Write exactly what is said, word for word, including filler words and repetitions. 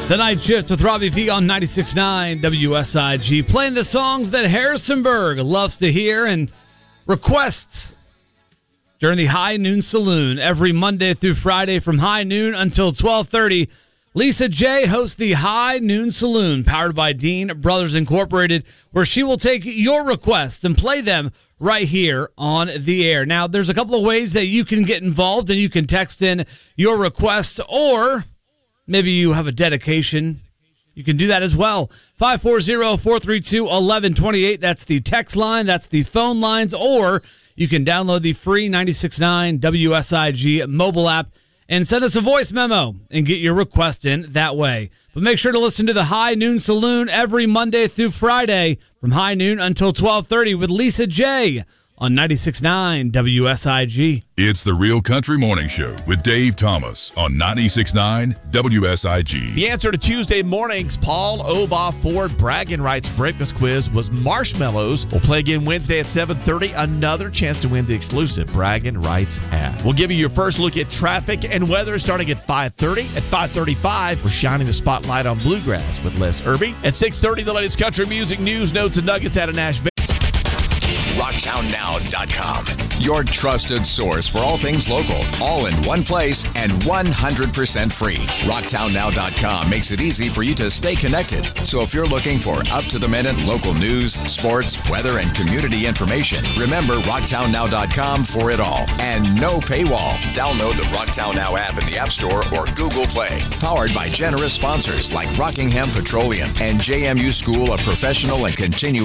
The Night Shift with Robbie V on ninety-six point nine W S I G, playing the songs that Harrisonburg loves to hear and requests during the High Noon Saloon every Monday through Friday from high noon until twelve thirty. Lisa J hosts the High Noon Saloon, powered by Dean Brothers Incorporated, where she will take your requests and play them right here on the air. Now, there's a couple of ways that you can get involved, and you can text in your request, or maybe you have a dedication. You can do that as well. five four zero, four three two, one one two eight. That's the text line. That's the phone lines. Or you can download the free ninety-six point nine W S I G mobile app and send us a voice memo and get your request in that way. But make sure to listen to the High Noon Saloon every Monday through Friday from high noon until twelve thirty with Lisa J on ninety-six point nine W S I G. It's the Real Country Morning Show with Dave Thomas on ninety-six point nine W S I G. The answer to Tuesday morning's Paul Obaugh Ford Bragging Rights Breakfast Quiz was marshmallows. We'll play again Wednesday at seven thirty. Another chance to win the exclusive Bragging Rights hat. We'll give you your first look at traffic and weather starting at five thirty. At five thirty-five, we're shining the spotlight on bluegrass with Les Irby. At six thirty, the latest country music news, notes, and nuggets out of Nashville. rocktown now dot com. Your trusted source for all things local, all in one place and one hundred percent free. rocktown now dot com makes it easy for you to stay connected. So if you're looking for up-to-the-minute local news, sports, weather, and community information, remember rocktown now dot com for it all. And no paywall. Download the Rocktown Now app in the App Store or Google Play. Powered by generous sponsors like Rockingham Petroleum and J M U School of Professional and Continuing